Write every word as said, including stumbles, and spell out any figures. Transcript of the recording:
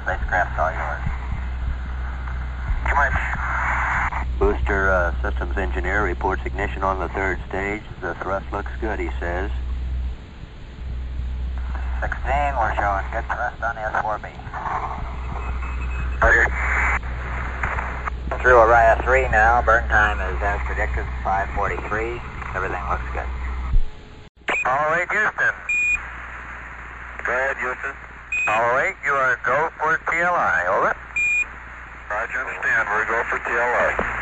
Spacecraft's all yours. Too much. Booster uh, systems engineer reports ignition on the third stage. The thrust looks good, he says. sixteen, we're showing good thrust on the S four B. Roger. Through Orion three now. Burn time is as predicted, five forty-three. Everything looks good. Apollo eight, Houston. Go ahead, Houston. Apollo eight, you are go for T L I. Over. Roger, understand. We're go for T L I.